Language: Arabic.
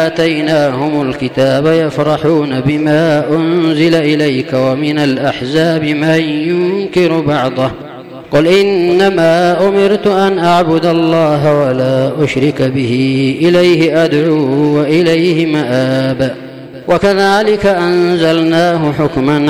آتيناهم الكتاب يفرحون بما أنزل إليك ومن الأحزاب من ينكر بعضه قل إنما أمرت أن أعبد الله ولا أشرك به إليه أدعو وإليه مآب وكذلك أنزلناه حكما